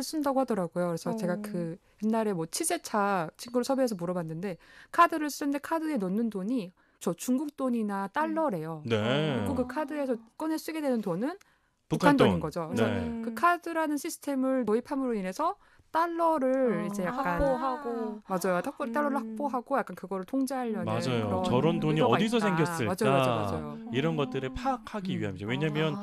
쓴다고 하더라고요. 그래서 제가 그 옛날에 뭐 취재차 친구를 섭외해서 물어봤는데 카드를 쓰는데 카드에 넣는 돈이 저 중국 돈이나 달러래요. 네. 그리고 그 카드에서 꺼내 쓰게 되는 돈은 북한 북한 돈인 돈. 거죠. 그래서 네. 그 카드라는 시스템을 도입함으로 인해서 달러를 이제 약간 확보하고 맞아요. 달러를 확보하고 약간 그거를 통제하려는 맞아요. 그런 저런 돈이 의도가 어디서 있다. 생겼을까? 맞아요. 이런 것들을 파악하기 위함이죠. 왜냐하면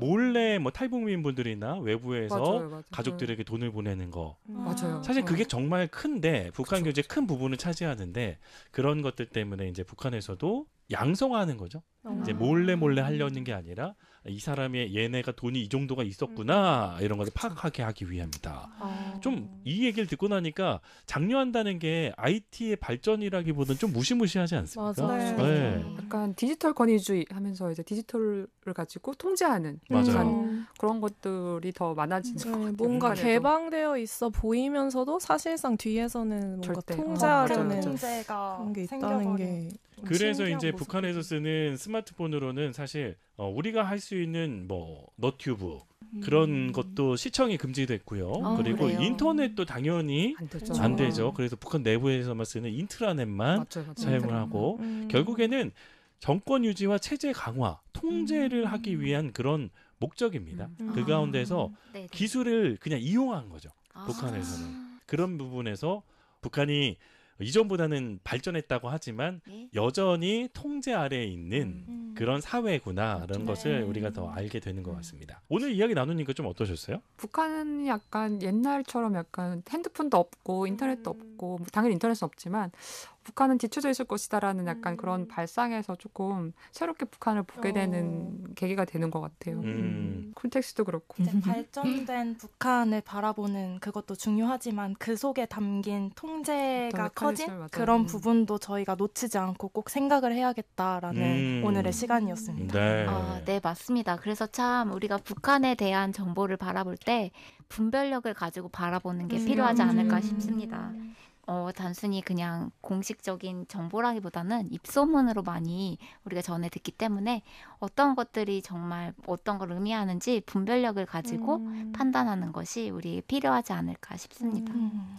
몰래 뭐 탈북민 분들이나 외부에서 맞아요. 가족들에게 돈을 보내는 거. 맞아요. 사실 그게 정말 큰데 북한 경제 큰 부분을 차지하는데 그런 것들 때문에 이제 북한에서도 양성화하는 거죠. 이제 몰래 하려는 게 아니라 이 사람의 얘네가 돈이 이 정도가 있었구나 이런 것을 파악하게 하기 위함이다. 좀 이 얘기를 듣고 나니까 장려한다는 게 IT의 발전이라기보다는 좀 무시무시하지 않습니까? 맞아요. 네. 약간 디지털 권위주의 하면서 이제 디지털을 가지고 통제하는 맞아요. 그런 것들이 더 많아지는 것 같아요. 뭔가 북한에도. 개방되어 있어 보이면서도 사실상 뒤에서는 뭔가 절대. 통제하려는 맞아요. 통제가 그런 게 있다는 생겨버린. 게 그래서 신기한 이제 모습이죠. 북한에서 쓰는 스마트폰으로는 사실 우리가 할 수 있는 뭐 너튜브 그런 것도 시청이 금지됐고요. 그리고 그래요? 인터넷도 당연히 안 되죠. 안 되죠. 그래서 북한 내부에서만 쓰는 인트라넷만 맞아요. 사용을 하고 결국에는 정권 유지와 체제 강화, 통제를 하기 위한 그런 목적입니다. 그 가운데서 네네. 기술을 그냥 이용한 거죠. 북한에서는. 그런 부분에서 북한이 이전보다는 발전했다고 하지만 네. 여전히 통제 아래에 있는 그런 사회구나라는 것을 우리가 더 알게 되는 것 같습니다. 오늘 이야기 나누니까 좀 어떠셨어요? 북한은 약간 옛날처럼 약간 핸드폰도 없고 인터넷도 없고 뭐 당연히 인터넷은 없지만 북한은 뒤쳐져 있을 것이다라는 약간 그런 발상에서 조금 새롭게 북한을 보게 되는 계기가 되는 것 같아요. 콘텍스트도 그렇고. 이제 발전된 북한을 바라보는 그것도 중요하지만 그 속에 담긴 통제가 커진 맞아요. 그런 부분도 저희가 놓치지 않고 꼭 생각을 해야겠다라는 오늘의 시간이었습니다. 네. 네, 맞습니다. 그래서 참 우리가 북한에 대한 정보를 바라볼 때 분별력을 가지고 바라보는 게 필요하지 않을까 싶습니다. 단순히 그냥 공식적인 정보라기보다는 입소문으로 많이 우리가 전해 듣기 때문에 어떤 것들이 정말 어떤 걸 의미하는지 분별력을 가지고 판단하는 것이 우리에게 필요하지 않을까 싶습니다.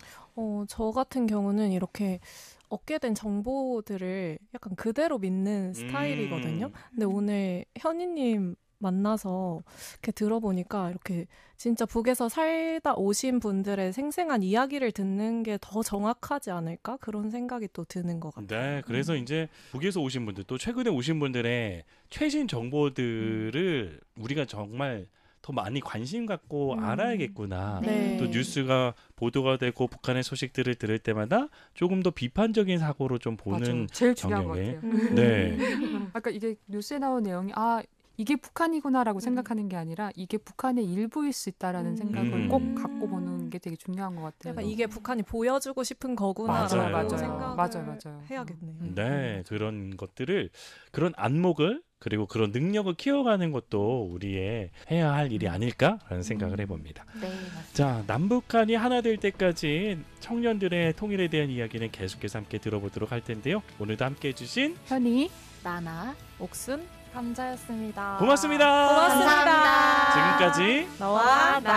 저 같은 경우는 이렇게 얻게 된 정보들을 약간 그대로 믿는 스타일이거든요. 근데 오늘 현희님 만나서 이렇게 들어보니까 이렇게 진짜 북에서 살다 오신 분들의 생생한 이야기를 듣는 게 더 정확하지 않을까? 그런 생각이 또 드는 것 같아요. 네, 그래서 이제 북에서 오신 분들 또 최근에 오신 분들의 최신 정보들을 우리가 정말 더 많이 관심 갖고 알아야겠구나. 네. 또 뉴스가 보도가 되고 북한의 소식들을 들을 때마다 조금 더 비판적인 사고로 좀 보는 맞아요. 제일 중요한 것 경향에. 같아요. 네. 아까 이게 뉴스에 나온 내용이 이게 북한이구나라고 생각하는 게 아니라 이게 북한의 일부일 수 있다라는 생각을 꼭 갖고 보는 게 되게 중요한 것 같아요. 약간 이게 북한이 보여주고 싶은 거구나라고 맞아요. 생각을 맞아요. 해야겠네요. 네, 그런 것들을 그런 안목을 그리고 그런 능력을 키워가는 것도 우리의 해야 할 일이 아닐까라는 생각을 해봅니다. 네, 맞습니다. 자, 남북한이 하나 될 때까지 청년들의 통일에 대한 이야기는 계속해서 함께 들어보도록 할 텐데요. 오늘도 함께 해주신 현이 나나, 옥순 감자였습니다. 고맙습니다. 고맙습니다. 감사합니다. 지금까지 너와 나